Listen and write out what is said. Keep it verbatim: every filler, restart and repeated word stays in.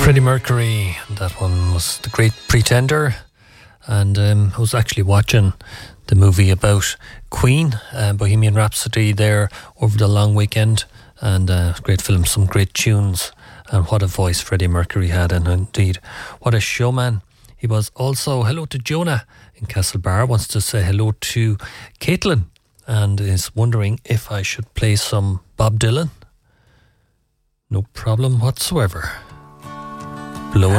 Freddie Mercury, that one was The Great Pretender, and um, I was actually watching the movie about Queen, uh, Bohemian Rhapsody, there over the long weekend, and uh, great film, some great tunes, and what a voice Freddie Mercury had, and indeed what a showman he was. Also, hello to Jonah in Castlebar, wants to say hello to Caitlin, and is wondering if I should play some Bob Dylan. No problem whatsoever.